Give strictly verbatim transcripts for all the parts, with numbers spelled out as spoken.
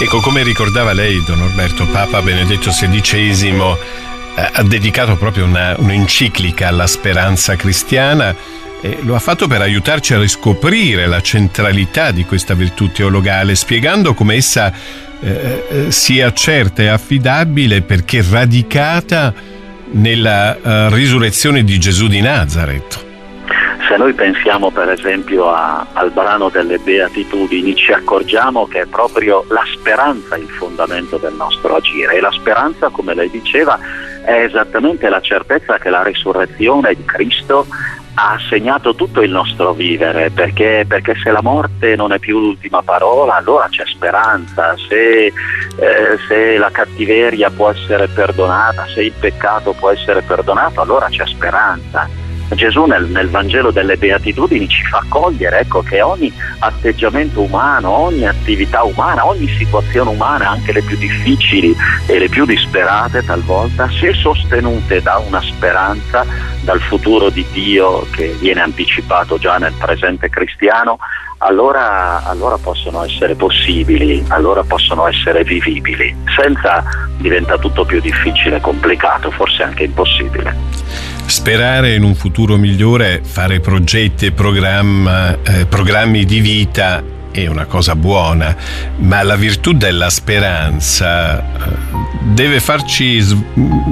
Ecco, come ricordava lei, Don Norberto, Papa Benedetto sedicesimo eh, ha dedicato proprio una, un'enciclica alla speranza cristiana e lo ha fatto per aiutarci a riscoprire la centralità di questa virtù teologale, spiegando come essa eh, sia certa e affidabile perché radicata nella uh, risurrezione di Gesù di Nazareth. Se noi pensiamo per esempio a, al brano delle Beatitudini, ci accorgiamo che è proprio la speranza il fondamento del nostro agire, e la speranza, come lei diceva, è esattamente la certezza che la risurrezione di Cristo ha segnato tutto il nostro vivere, perché, perché se la morte non è più l'ultima parola, allora c'è speranza. Se, eh, se la cattiveria può essere perdonata, se il peccato può essere perdonato, allora c'è speranza. Gesù nel, nel Vangelo delle Beatitudini ci fa cogliere, ecco, che ogni atteggiamento umano, ogni attività umana, ogni situazione umana, anche le più difficili e le più disperate talvolta, se sostenute da una speranza, dal futuro di Dio che viene anticipato già nel presente cristiano, allora, allora possono essere possibili, allora possono essere vivibili. Senza diventa tutto più difficile, complicato, forse anche impossibile. Sperare in un futuro migliore, fare progetti e programma, eh, programmi di vita è una cosa buona, ma la virtù della speranza eh, deve farci s-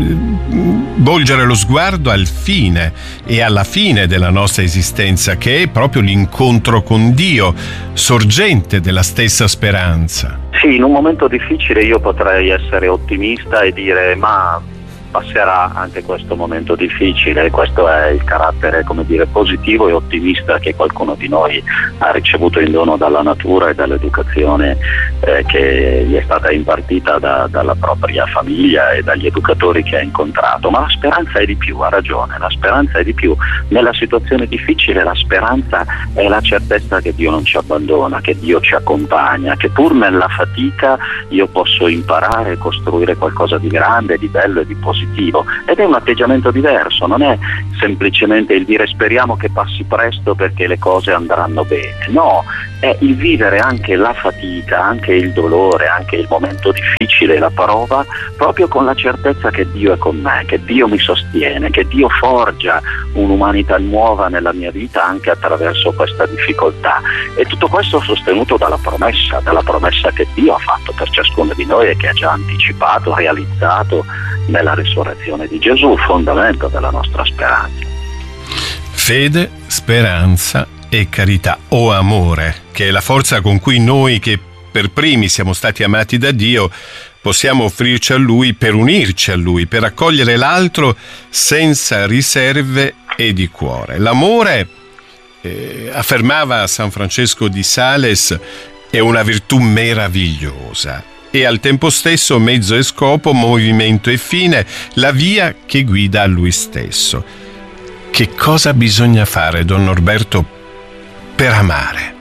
volgere lo sguardo al fine e alla fine della nostra esistenza, che è proprio l'incontro con Dio, sorgente della stessa speranza. Sì, in un momento difficile io potrei essere ottimista e dire ma passerà anche questo momento difficile, e questo è il carattere, come dire, positivo e ottimista che qualcuno di noi ha ricevuto in dono dalla natura e dall'educazione eh, che gli è stata impartita da, dalla propria famiglia e dagli educatori che ha incontrato. Ma la speranza è di più, ha ragione, la speranza è di più. Nella situazione difficile la speranza è la certezza che Dio non ci abbandona, che Dio ci accompagna, che pur nella fatica io posso imparare e costruire qualcosa di grande, di bello e di positivo. Ed è un atteggiamento diverso, non è semplicemente il dire speriamo che passi presto perché le cose andranno bene, no, è il vivere anche la fatica, anche il dolore, anche il momento difficile, la prova, proprio con la certezza che Dio è con me, che Dio mi sostiene, che Dio forgia un'umanità nuova nella mia vita anche attraverso questa difficoltà. E tutto questo sostenuto dalla promessa, dalla promessa che Dio ha fatto per ciascuno di noi e che ha già anticipato, realizzato nella risurrezione di Gesù, fondamento della nostra speranza. Fede, speranza e carità, o amore, che è la forza con cui noi, che per primi siamo stati amati da Dio, possiamo offrirci a Lui per unirci a Lui, per accogliere l'altro senza riserve e di cuore. L'amore, eh, affermava San Francesco di Sales, è una virtù meravigliosa e al tempo stesso mezzo e scopo, movimento e fine, la via che guida a Lui stesso. Che cosa bisogna fare, Don Norberto, per amare?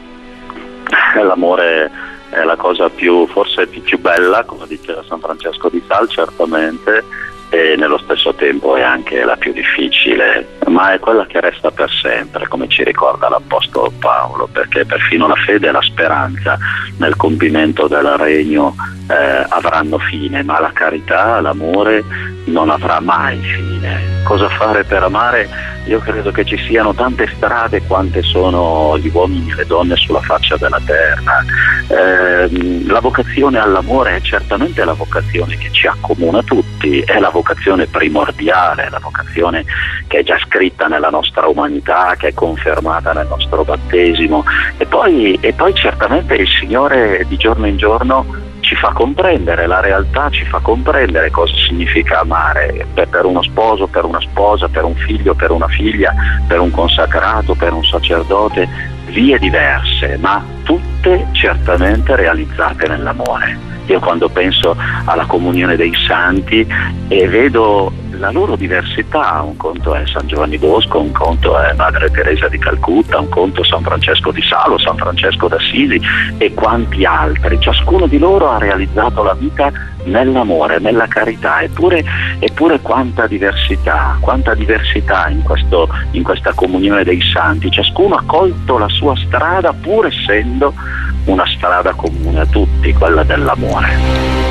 L'amore è la cosa più, forse più bella, come diceva San Francesco di Sales, certamente, e nello stesso tempo è anche la più difficile, ma è quella che resta per sempre, come ci ricorda l'Apostolo Paolo, perché perfino la fede e la speranza nel compimento del regno eh, avranno fine, ma la carità, l'amore non avrà mai fine. Cosa fare per amare? Io credo che ci siano tante strade quante sono gli uomini e le donne sulla faccia della terra. Eh, la vocazione all'amore è certamente la vocazione che ci accomuna tutti, è la vocazione primordiale, è la vocazione che è già scritta nella nostra umanità, che è confermata nel nostro battesimo, e poi, e poi certamente il Signore di giorno in giorno ci fa comprendere la realtà, ci fa comprendere cosa significa amare per, per uno sposo, per una sposa, per un figlio, per una figlia, per un consacrato, per un sacerdote, vie diverse, ma tutte certamente realizzate nell'amore. Io quando penso alla comunione dei santi e vedo la loro diversità, un conto è San Giovanni Bosco, un conto è Madre Teresa di Calcutta, un conto San Francesco di Salo, San Francesco d'Assisi e quanti altri. Ciascuno di loro ha realizzato la vita nell'amore, nella carità, eppure, eppure quanta diversità, quanta diversità in, questo, in questa comunione dei santi. Ciascuno ha colto la sua strada pur essendo una strada comune a tutti, quella dell'amore.